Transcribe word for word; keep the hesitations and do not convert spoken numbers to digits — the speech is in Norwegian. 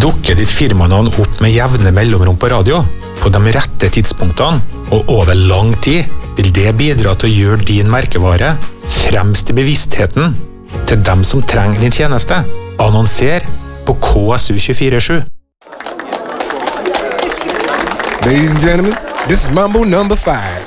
Dukker ditt firmanavn opp med jevne mellomrom på radio, på de rette tidspunktene og over lang tid, vil det bidra til å gjøre din merkevare fremst i bevisstheten til dem som trenger din tjeneste. Annonser på K S U tjuefire sju. Ladies and gentlemen, this is Mambo number five.